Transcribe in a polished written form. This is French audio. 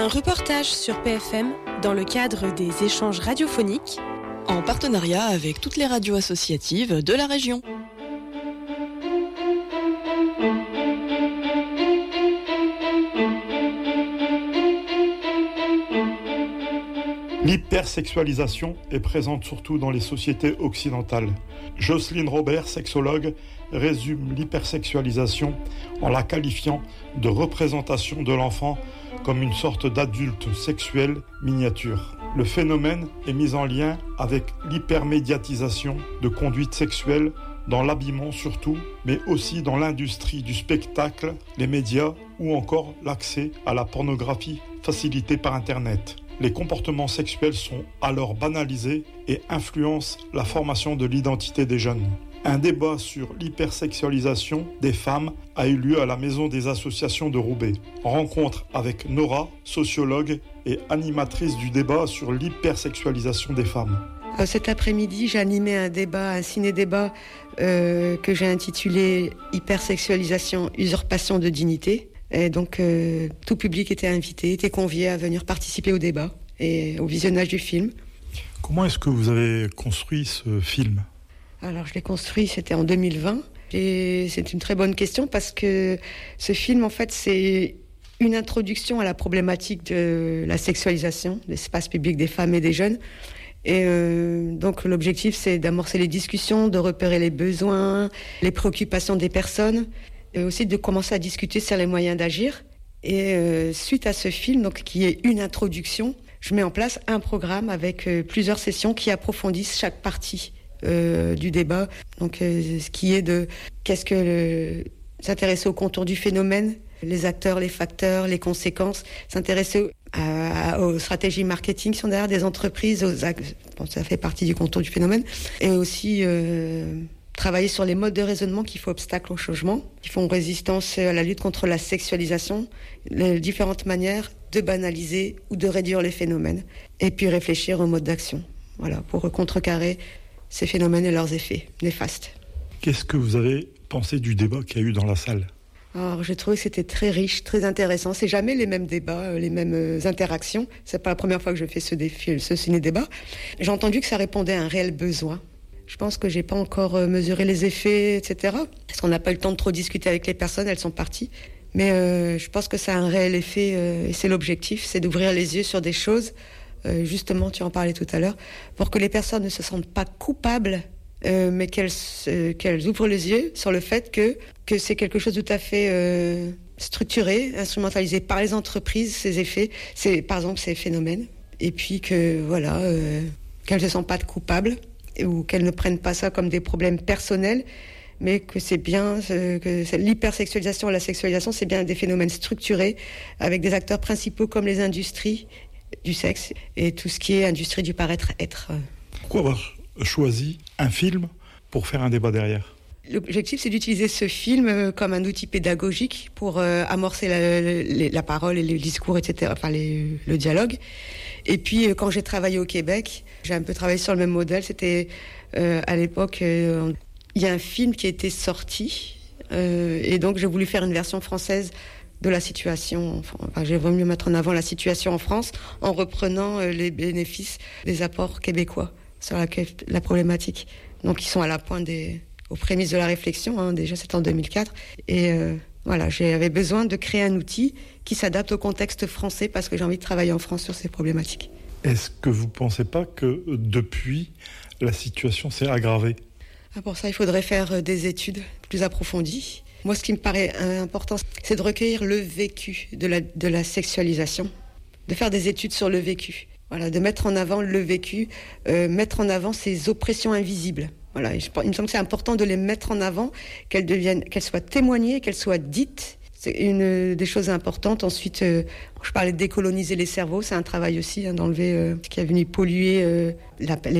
Un reportage sur PFM dans le cadre des échanges radiophoniques en partenariat avec toutes les radios associatives de la région. L'hypersexualisation est présente surtout dans les sociétés occidentales. Jocelyne Robert, sexologue, résume l'hypersexualisation en la qualifiant de représentation de l'enfant comme une sorte d'adulte sexuel miniature. Le phénomène est mis en lien avec l'hypermédiatisation de conduites sexuelles dans l'habillement surtout, mais aussi dans l'industrie du spectacle, les médias ou encore l'accès à la pornographie facilité par Internet. Les comportements sexuels sont alors banalisés et influencent la formation de l'identité des jeunes. Un débat sur l'hypersexualisation des femmes a eu lieu à la Maison des associations de Roubaix. Rencontre avec Nora, sociologue et animatrice du débat sur l'hypersexualisation des femmes. Cet après-midi, j'ai animé un ciné-débat que j'ai intitulé « Hypersexualisation, usurpation de dignité ». Et donc, tout public était invité, était convié à venir participer au débat et au visionnage du film. Comment est-ce que vous avez construit ce film ? Alors, je l'ai construit, c'était en 2020. Et c'est une très bonne question parce que ce film, en fait, c'est une introduction à la problématique de la sexualisation de l'espace public des femmes et des jeunes. Et donc, l'objectif, c'est d'amorcer les discussions, de repérer les besoins, les préoccupations des personnes, et aussi de commencer à discuter sur les moyens d'agir. Et suite à ce film, donc, qui est une introduction, je mets en place un programme avec plusieurs sessions qui approfondissent chaque partie du débat. Donc, ce qui est de s'intéresser au contour du phénomène, les acteurs, les facteurs, les conséquences, s'intéresser aux stratégies marketing qui sont derrière des entreprises, ça fait partie du contour du phénomène, et aussi travailler sur les modes de raisonnement qui font obstacle au changement, qui font résistance à la lutte contre la sexualisation, les différentes manières de banaliser ou de réduire les phénomènes, et puis réfléchir aux modes d'action, voilà, pour contrecarrer ces phénomènes et leurs effets néfastes. Qu'est-ce que vous avez pensé du débat qu'il y a eu dans la salle ? Alors, j'ai trouvé que c'était très riche, très intéressant. C'est jamais les mêmes débats, les mêmes interactions. C'est pas la première fois que je fais ce ciné-débat. J'ai entendu que ça répondait à un réel besoin. Je pense que j'ai pas encore mesuré les effets, etc. Parce qu'on n'a pas eu le temps de trop discuter avec les personnes, elles sont parties. Mais je pense que ça a un réel effet, et c'est l'objectif, c'est d'ouvrir les yeux sur des choses. Justement, tu en parlais tout à l'heure, pour que les personnes ne se sentent pas coupables, mais qu'elles ouvrent les yeux sur le fait que c'est quelque chose de tout à fait structuré, instrumentalisé par les entreprises, ces effets, par exemple ces phénomènes, et puis que voilà, qu'elles ne se sentent pas coupables ou qu'elles ne prennent pas ça comme des problèmes personnels, mais que c'est bien que l'hypersexualisation et la sexualisation, c'est bien des phénomènes structurés avec des acteurs principaux comme les industries du sexe et tout ce qui est industrie du paraître-être. Pourquoi avoir choisi un film pour faire un débat derrière ? L'objectif, c'est d'utiliser ce film comme un outil pédagogique pour amorcer la parole et le discours, etc., enfin le dialogue. Et puis, quand j'ai travaillé au Québec, j'ai un peu travaillé sur le même modèle. C'était à l'époque, il y a un film qui était sorti, et donc j'ai voulu faire une version française de la situation. Enfin, j'ai voulu mettre en avant la situation en France en reprenant les bénéfices des apports québécois sur la problématique. Donc, ils sont à la pointe aux prémices de la réflexion. Déjà, c'était en 2004. Et voilà, j'avais besoin de créer un outil qui s'adapte au contexte français parce que j'ai envie de travailler en France sur ces problématiques. Est-ce que vous ne pensez pas que depuis, la situation s'est aggravée ? Pour ça, il faudrait faire des études plus approfondies. Moi, ce qui me paraît important, c'est de recueillir le vécu de la sexualisation, de faire des études sur le vécu. Voilà, de mettre en avant le vécu, mettre en avant ces oppressions invisibles. Voilà, il me semble que c'est important de les mettre en avant, qu'elles soient témoignées, qu'elles soient dites. C'est une des choses importantes. Ensuite, je parlais de décoloniser les cerveaux, c'est un travail aussi, d'enlever ce qui est venu polluer les